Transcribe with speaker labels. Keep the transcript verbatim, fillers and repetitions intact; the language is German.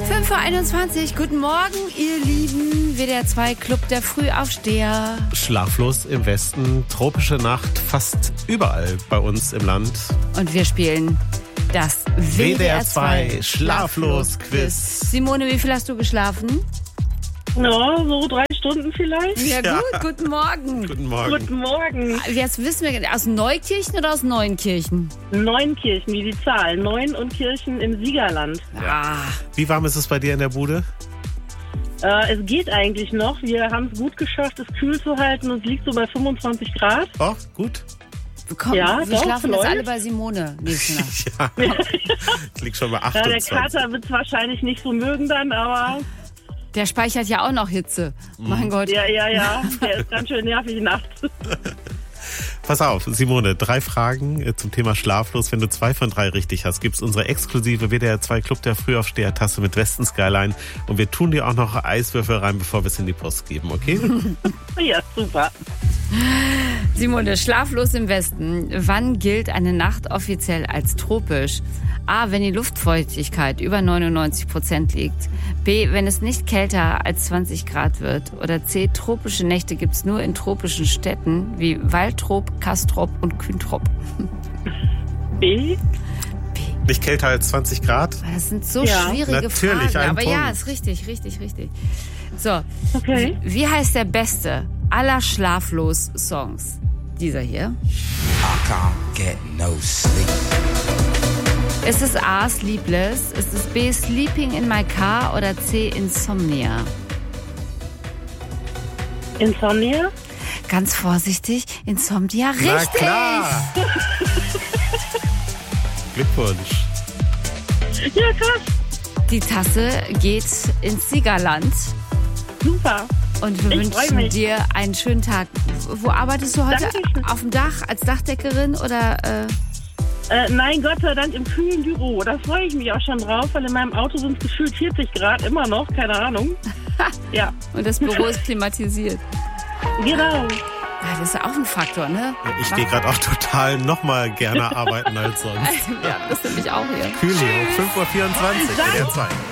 Speaker 1: fünf Uhr einundzwanzig, guten Morgen, ihr Lieben. W D R zwei Club der Frühaufsteher.
Speaker 2: Schlaflos im Westen, tropische Nacht fast überall bei uns im Land.
Speaker 1: Und wir spielen das W D R zwei Schlaflos-Quiz. Simone, wie viel hast du geschlafen?
Speaker 3: Ja, so drei Stunden vielleicht.
Speaker 1: Ja,
Speaker 2: Ja.
Speaker 1: gut, guten Morgen.
Speaker 2: Guten Morgen.
Speaker 3: Guten Morgen.
Speaker 1: Jetzt wissen wir, aus Neukirchen oder aus Neunkirchen?
Speaker 3: Neunkirchen, wie die Zahl. Neun und Kirchen im Siegerland.
Speaker 1: Ah,
Speaker 2: Wie warm ist es bei dir in der Bude?
Speaker 3: Äh, es geht eigentlich noch. Wir haben es gut geschafft, es kühl zu halten. Es liegt so bei fünfundzwanzig Grad.
Speaker 2: Oh, gut.
Speaker 1: komm,
Speaker 3: Ja,
Speaker 1: wir
Speaker 3: doch,
Speaker 1: schlafen jetzt
Speaker 3: läuft.
Speaker 1: alle bei Simone nächste Nacht.
Speaker 2: Ja, ich lieg schon bei
Speaker 3: Ja, der
Speaker 2: achtundzwanzig.
Speaker 3: Kater wird es wahrscheinlich nicht so mögen dann, aber
Speaker 1: Der speichert ja auch noch Hitze. Mein Gott.
Speaker 3: ja, ja, ja. Der ist ganz schön nervig nachts.
Speaker 2: Pass auf, Simone, drei Fragen äh, zum Thema Schlaflos. Wenn du zwei von drei richtig hast, gibt's unsere exklusive W D R zwei Club der Frühaufsteher-Tasse mit Westin Skyline. Und wir tun dir auch noch Eiswürfel rein, bevor wir es in die Post geben, okay?
Speaker 3: Ja, super.
Speaker 1: Simone, schlaflos im Westen. Wann gilt eine Nacht offiziell als tropisch? A, wenn die Luftfeuchtigkeit über neunundneunzig Prozent liegt. B, wenn es nicht kälter als zwanzig Grad wird. Oder C, tropische Nächte gibt es nur in tropischen Städten wie Waltrop, Kastrop und Küntrop.
Speaker 3: B.
Speaker 2: Nicht kälter als zwanzig Grad?
Speaker 1: Das sind so
Speaker 3: Ja.
Speaker 1: schwierige
Speaker 2: Natürlich,
Speaker 1: Fragen.
Speaker 2: ein
Speaker 1: Aber
Speaker 2: Punkt.
Speaker 1: ja, ist richtig, richtig, richtig. So,
Speaker 3: Okay.
Speaker 1: wie, wie heißt der beste aller Schlaflos-Songs? Dieser hier.
Speaker 4: I can't get no sleep.
Speaker 1: Ist es A, Sleepless? Ist es B, Sleeping in my car? Oder C, Insomnia?
Speaker 3: Insomnia?
Speaker 1: Ganz vorsichtig, Insomnia,
Speaker 2: Na
Speaker 1: richtig!
Speaker 2: klar! Glückwunsch.
Speaker 3: Ja, krass.
Speaker 1: Die Tasse geht ins Siegerland
Speaker 3: Super.
Speaker 1: und wir
Speaker 3: Ich freu
Speaker 1: wünschen
Speaker 3: mich.
Speaker 1: dir einen schönen Tag. Wo arbeitest du heute?
Speaker 3: Dankeschön.
Speaker 1: Auf dem Dach als Dachdeckerin oder? Äh
Speaker 3: Äh, nein, Gott sei Dank im kühlen Büro. Da freue ich mich auch schon drauf, weil in meinem Auto sind es gefühlt vierzig Grad, immer noch, keine Ahnung. Ja,
Speaker 1: und das Büro ist klimatisiert.
Speaker 3: genau.
Speaker 1: Ah, das ist ja auch ein Faktor, ne?
Speaker 2: Ich gehe gerade auch total noch mal gerne arbeiten als sonst.
Speaker 1: Ja, das finde ich auch hier.
Speaker 2: Kühl hier, fünf Uhr vierundzwanzig, W D R zwei.